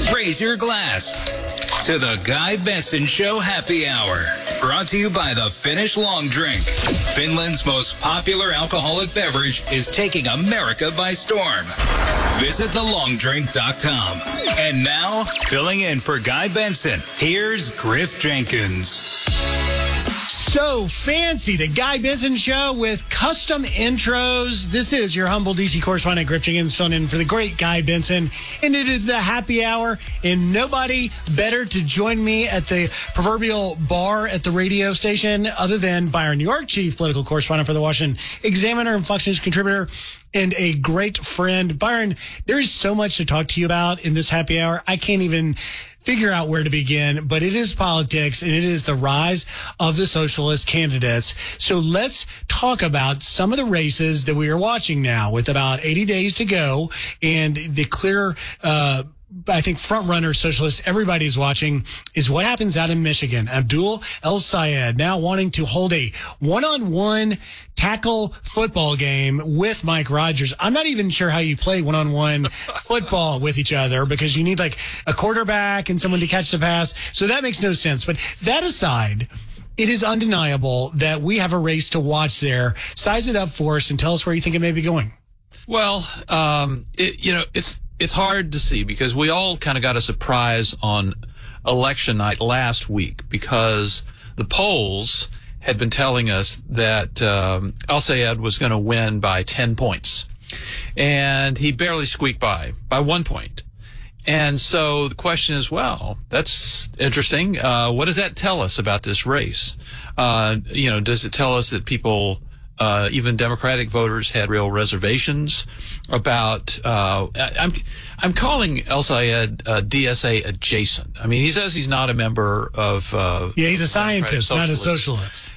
Raise your glass to the Guy Benson Show Happy Hour. Brought to you by the Finnish Long Drink. Finland's most popular alcoholic beverage is taking America by storm. Visit thelongdrink.com. And now, filling in for Guy Benson, here's Griff Jenkins. So fancy, the Guy Benson Show with custom intros. This is your humble DC correspondent, Griff Jenkins, filling in for the great Guy Benson. And it is the happy hour, and nobody better to join me at the proverbial bar at the radio station other than Byron York, chief political correspondent for the Washington Examiner and Fox News contributor, and a great friend. Byron, there is so much to talk to you about in this happy hour. I can't even figure out where to begin, but it is politics and it is the rise of the socialist candidates. So let's talk about some of the races that we are watching now with about 80 days to go, and the clear, I think, front-runner socialist everybody's watching is what happens out in Michigan. Abdul El-Sayed now wanting to hold a one-on-one tackle football game with Mike Rogers. I'm not even sure how you play one-on-one football with each other, because you need like a quarterback and someone to catch the pass. So that makes no sense. But that aside, it is undeniable that we have a race to watch there. Size it up for us and tell us where you think it may be going. Well, it's hard to see, because we all kind of got a surprise on election night last week, because the polls had been telling us that El-Sayed was going to win by 10 points. And he barely squeaked by 1 point. And so the question is, well, that's interesting. What does that tell us about this race? Does it tell us that people, even Democratic voters, had real reservations about, I'm calling El-Sayed DSA adjacent. I mean, he says he's not a member of, he's a scientist, not a socialist.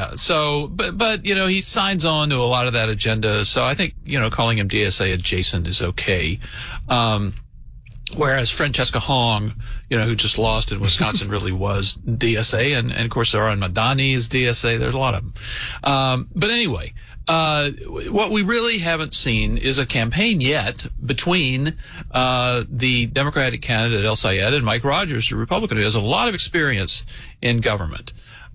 But he signs on to a lot of that agenda. So I think, calling him DSA adjacent is okay. Whereas Francesca Hong, who just lost in Wisconsin, really was DSA. And of course, Zohran Madani is DSA. There's a lot of them. But anyway, what we really haven't seen is a campaign yet between the Democratic candidate El-Sayed and Mike Rogers, the Republican, who has a lot of experience in government.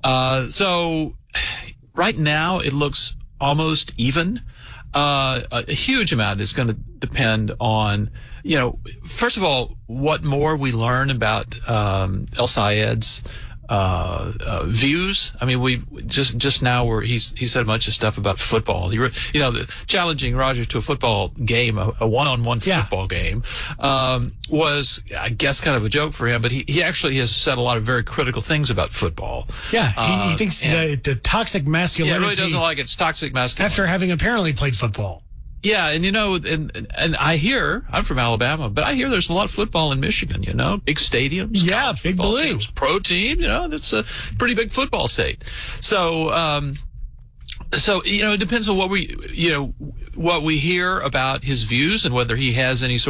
So right now, it looks almost even. A huge amount is going to depend on, first of all, what more we learn about El-Sayed's views. I mean, we just now he said a bunch of stuff about football. Challenging Rogers to a football game, a one-on-one football game, was, I guess, kind of a joke for him. But he actually has said a lot of very critical things about football. Yeah, he thinks the toxic masculinity. He really doesn't like it's toxic masculinity. After having apparently played football. Yeah, and and I hear, I'm from Alabama, but I hear there's a lot of football in Michigan, big stadiums. Yeah, Big Blue. Teams, pro team, that's a pretty big football state. So, it depends on what we hear about his views and whether he has any sort